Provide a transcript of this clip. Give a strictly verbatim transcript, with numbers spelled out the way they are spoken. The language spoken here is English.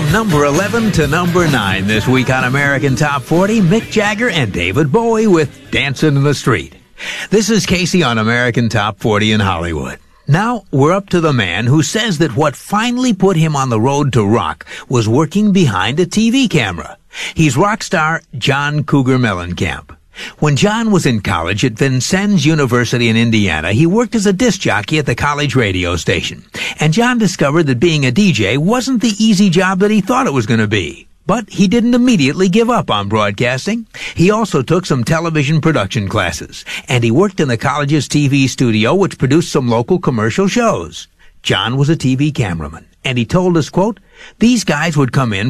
from number eleven to number nine this week on American Top forty, Mick Jagger and David Bowie with Dancing in the Street. This is Casey on American Top forty in Hollywood. Now, we're up to the man who says that what finally put him on the road to rock was working behind a T V camera. He's rock star John Cougar Mellencamp. When John was in college at Vincennes University in Indiana, he worked as a disc jockey at the college radio station. And John discovered that being a D J wasn't the easy job that he thought it was going to be. But he didn't immediately give up on broadcasting. He also took some television production classes, and he worked in the college's T V studio, which produced some local commercial shows. John was a T V cameraman, and he told us, quote, "These guys would come in